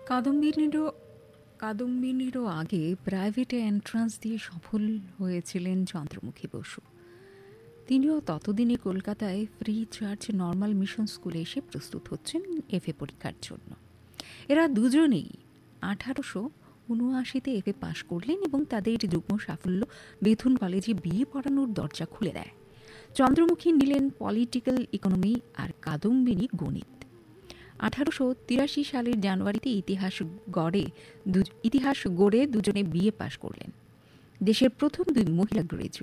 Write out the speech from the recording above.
কাদম্বিনীরও কাদম্বিনীরও আগে প্রাইভেটে এন্ট্রান্স দিয়ে সফল হয়েছিলেন চন্দ্রমুখী বসু। তিনিও ততদিনে কলকাতায় ফ্রি চার্চ নর্মাল মিশন স্কুলে এসে প্রস্তুত হচ্ছেন এফএ পরীক্ষার জন্য। এরা দুজনেই 1879-তে এফএ পাশ করলেন এবং তাদের যুগ্ম সাফল্য বেথুন কলেজে বিএ পড়ানোর দরজা খুলে দেয়। চন্দ্রমুখী নিলেন পলিটিক্যাল ইকোনমি আর কাদম্বিনী গণিত। 1883 সালের জানুয়ারিতে ইতিহাস গড়ে দুজনে বিএ পাশ করলেন। দেশের প্রথম দুই মহিলা গ্রাজুয়েট।